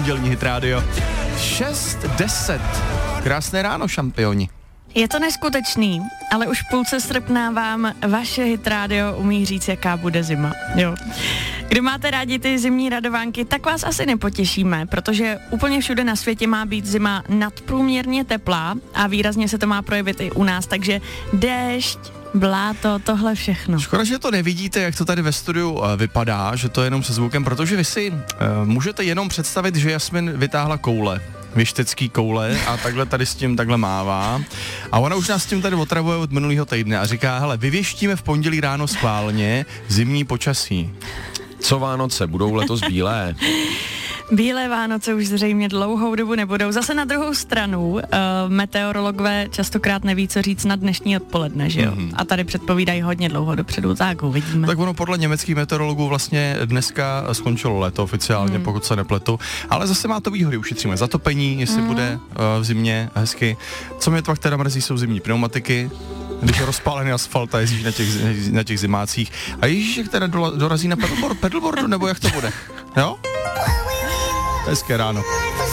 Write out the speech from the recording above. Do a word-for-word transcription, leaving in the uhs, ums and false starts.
pondělní Hit Radio. šest deset. Krásné ráno, šampioni. Je to neskutečný, ale už v půlce srpna vám vaše Hit Radio umí říct, jaká bude zima. Jo. Kdo máte rádi ty zimní radovánky, tak vás asi nepotěšíme, protože úplně všude na světě má být zima nadprůměrně teplá a výrazně se to má projevit i u nás, takže déšť, bláto, tohle všechno. Škoda, že to nevidíte, jak to tady ve studiu uh, vypadá, že to je jenom se zvukem, protože vy si uh, můžete jenom představit, že Jasmin vytáhla koule. Věštecký koule a takhle tady s tím takhle mává. A ona už nás s tím tady otravuje od minulého týdne a říká, hele, vyvěštíme v pondělí ráno schválně zimní počasí. Co Vánoce, budou letos bílé? Bílé Vánoce už zřejmě dlouhou dobu nebudou. Zase na druhou stranu, uh, meteorologové častokrát neví, co říct na dnešní odpoledne, že jo? Mm-hmm. A tady předpovídají hodně dlouho dopředu, tak uvidíme. Tak ono podle německých meteorologů vlastně dneska skončilo léto oficiálně, mm. pokud se nepletu. Ale zase má to výhody, ušetříme zatopení, jestli mm. bude uh, v zimě hezky. Co mě to teda mrzí, jsou zimní pneumatiky. Když je rozpálený asfalt a jezdíš na těch, na těch zimácích. A Ježíšek teda dorazí na pedalboard, pedalboardu, nebo jak to bude? Jo? Hezké ráno.